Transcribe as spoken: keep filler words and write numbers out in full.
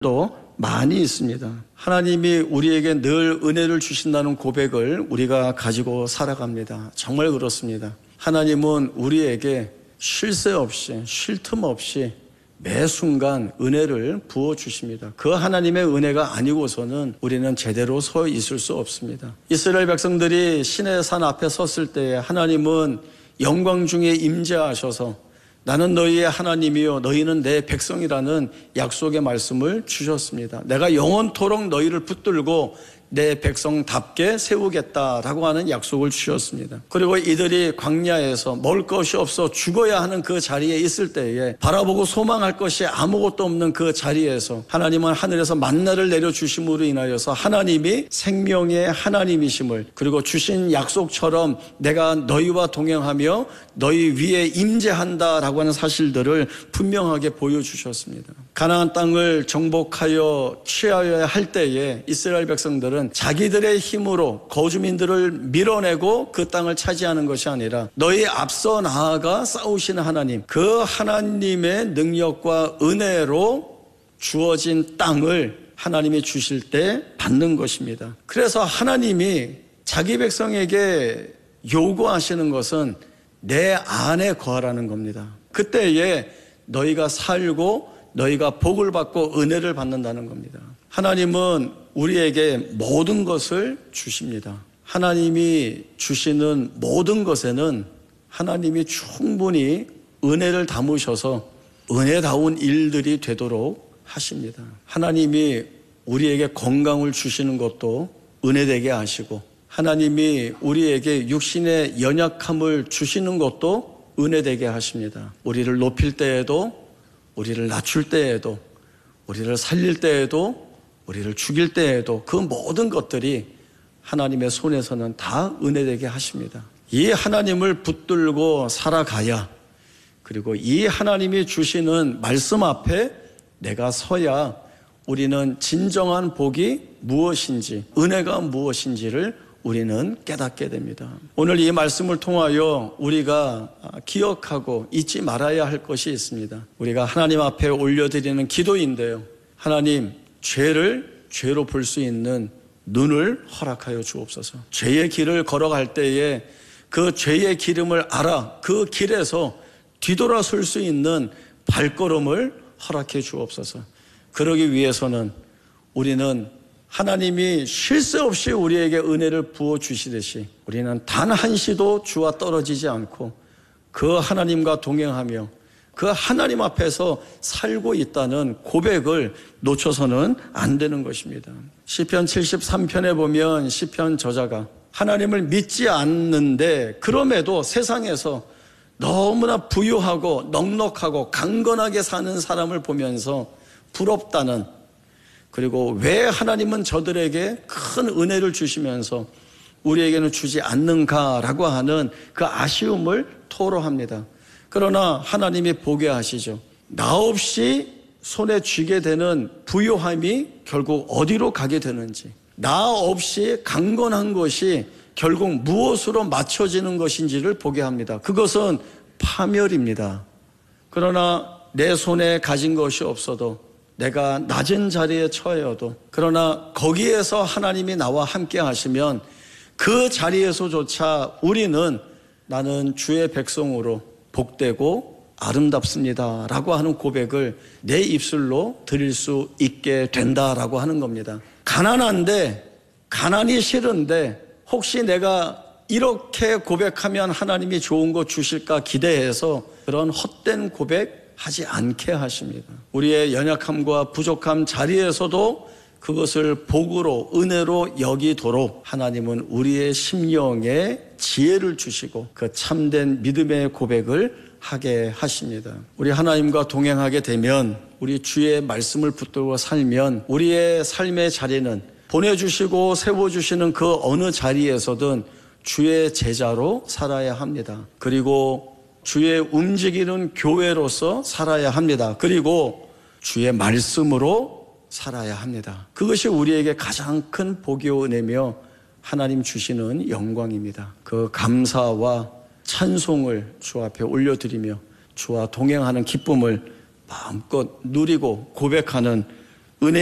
또 많이 있습니다. 하나님이 우리에게 늘 은혜를 주신다는 고백을 우리가 가지고 살아갑니다. 정말 그렇습니다. 하나님은 우리에게 쉴 새 없이, 쉴 틈 없이 매 순간 은혜를 부어주십니다. 그 하나님의 은혜가 아니고서는 우리는 제대로 서 있을 수 없습니다. 이스라엘 백성들이 시내 산 앞에 섰을 때에 하나님은 영광 중에 임재하셔서 나는 너희의 하나님이요 너희는 내 백성이라는 약속의 말씀을 주셨습니다. 내가 영원토록 너희를 붙들고 내 백성답게 세우겠다라고 하는 약속을 주셨습니다. 그리고 이들이 광야에서 먹을 것이 없어 죽어야 하는 그 자리에 있을 때에 바라보고 소망할 것이 아무것도 없는 그 자리에서 하나님은 하늘에서 만나를 내려주심으로 인하여서 하나님이 생명의 하나님이심을, 그리고 주신 약속처럼 내가 너희와 동행하며 너희 위에 임재한다라고 하는 사실들을 분명하게 보여주셨습니다. 가나안 땅을 정복하여 취하여야 할 때에 이스라엘 백성들은 자기들의 힘으로 거주민들을 밀어내고 그 땅을 차지하는 것이 아니라 너희 앞서 나아가 싸우시는 하나님, 그 하나님의 능력과 은혜로 주어진 땅을 하나님이 주실 때 받는 것입니다. 그래서 하나님이 자기 백성에게 요구하시는 것은 내 안에 거하라는 겁니다. 그때에 너희가 살고 너희가 복을 받고 은혜를 받는다는 겁니다. 하나님은 우리에게 모든 것을 주십니다. 하나님이 주시는 모든 것에는 하나님이 충분히 은혜를 담으셔서 은혜다운 일들이 되도록 하십니다. 하나님이 우리에게 건강을 주시는 것도 은혜되게 하시고, 하나님이 우리에게 육신의 연약함을 주시는 것도 은혜되게 하십니다. 우리를 높일 때에도, 우리를 낮출 때에도, 우리를 살릴 때에도, 우리를 죽일 때에도 그 모든 것들이 하나님의 손에서는 다 은혜되게 하십니다. 이 하나님을 붙들고 살아가야, 그리고 이 하나님이 주시는 말씀 앞에 내가 서야 우리는 진정한 복이 무엇인지, 은혜가 무엇인지를 우리는 깨닫게 됩니다. 오늘 이 말씀을 통하여 우리가 기억하고 잊지 말아야 할 것이 있습니다. 우리가 하나님 앞에 올려드리는 기도인데요, 하나님, 죄를 죄로 볼 수 있는 눈을 허락하여 주옵소서. 죄의 길을 걸어갈 때에 그 죄의 기름을 알아 그 길에서 뒤돌아설 수 있는 발걸음을 허락해 주옵소서. 그러기 위해서는 우리는 하나님이 쉴 새 없이 우리에게 은혜를 부어주시듯이 우리는 단 한시도 주와 떨어지지 않고 그 하나님과 동행하며 그 하나님 앞에서 살고 있다는 고백을 놓쳐서는 안 되는 것입니다. 시편 칠십삼 편에 보면 시편 저자가 하나님을 믿지 않는데 그럼에도 세상에서 너무나 부유하고 넉넉하고 강건하게 사는 사람을 보면서 부럽다는, 그리고 왜 하나님은 저들에게 큰 은혜를 주시면서 우리에게는 주지 않는가라고 하는 그 아쉬움을 토로합니다. 그러나 하나님이 보게 하시죠. 나 없이 손에 쥐게 되는 부유함이 결국 어디로 가게 되는지, 나 없이 강건한 것이 결국 무엇으로 맞춰지는 것인지를 보게 합니다. 그것은 파멸입니다. 그러나 내 손에 가진 것이 없어도, 내가 낮은 자리에 처해도, 그러나 거기에서 하나님이 나와 함께 하시면 그 자리에서조차 우리는 나는 주의 백성으로 복되고 아름답습니다 라고 하는 고백을 내 입술로 드릴 수 있게 된다라고 하는 겁니다. 가난한데, 가난이 싫은데 혹시 내가 이렇게 고백하면 하나님이 좋은 거 주실까 기대해서 그런 헛된 고백 하지 않게 하십니다. 우리의 연약함과 부족함 자리에서도 그것을 복으로, 은혜로 여기도록 하나님은 우리의 심령에 지혜를 주시고 그 참된 믿음의 고백을 하게 하십니다. 우리 하나님과 동행하게 되면, 우리 주의 말씀을 붙들고 살면 우리의 삶의 자리는 보내주시고 세워주시는 그 어느 자리에서든 주의 제자로 살아야 합니다. 그리고 주의 움직이는 교회로서 살아야 합니다. 그리고 주의 말씀으로 살아야 합니다. 그것이 우리에게 가장 큰 복이요 은혜며 하나님 주시는 영광입니다. 그 감사와 찬송을 주 앞에 올려드리며 주와 동행하는 기쁨을 마음껏 누리고 고백하는